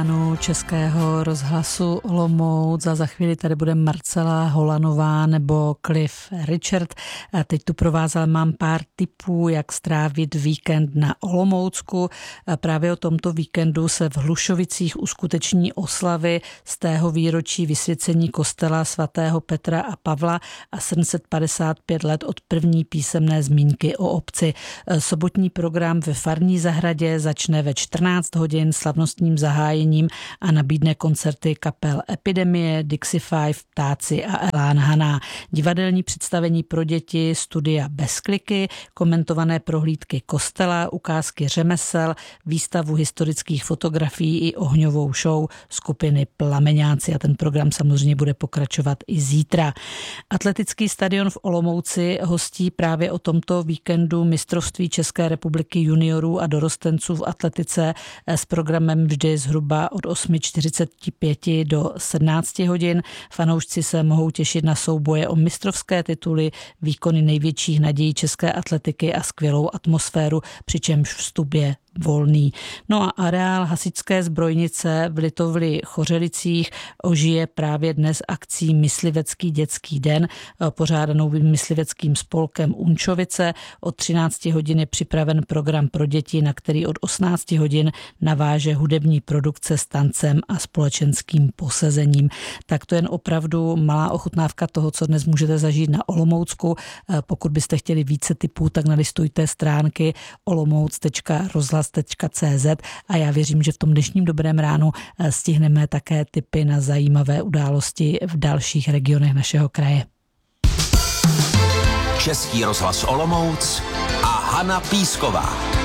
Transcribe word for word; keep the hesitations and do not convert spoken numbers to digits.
Českého rozhlasu Olomouc a za chvíli tady bude Marcela Holanová nebo Cliff Richard. A teď tu pro vás ale mám pár tipů, jak strávit víkend na Olomoucku. A právě o tomto víkendu se v Hlušovicích uskuteční oslavy z tého výročí vysvěcení kostela svatého Petra a Pavla a sedm set padesát pět let od první písemné zmínky o obci. Sobotní program ve farní zahradě začne ve čtrnáct hodin slavnostním zahájením a nabídne koncerty kapel Epidemie, Dixie Five, Ptáci a Elán Haná. Divadelní představení pro děti, studia bez kliky, komentované prohlídky kostela, ukázky řemesel, výstavu historických fotografií i ohňovou show skupiny Plameňáci a ten program samozřejmě bude pokračovat i zítra. Atletický stadion v Olomouci hostí právě o tomto víkendu mistrovství České republiky juniorů a dorostenců v atletice s programem vždy zhruba od osm čtyřicet pět do sedmnáct hodin. Fanoušci se mohou těšit na souboje o mistrovské tituly, výkony největších nadějí české atletiky a skvělou atmosféru, přičemž vstup je volný. No a areál hasičské zbrojnice v Litovli Chořelicích ožije právě dnes akcí Myslivecký dětský den, pořádanou mysliveckým spolkem Unčovice. Od třináct hodin je připraven program pro děti, na který od osmnáct hodin naváže hudební produkce s tancem a společenským posezením. Tak to jen opravdu malá ochutnávka toho, co dnes můžete zažít na Olomoucku. Pokud byste chtěli více tipů, tak nalistujte stránky olomouc tečka rozhlas tečka cé zet a já věřím, že v tom dnešním dobrém ránu stihneme také tipy na zajímavé události v dalších regionech našeho kraje. Český rozhlas Olomouc a Hana Písková.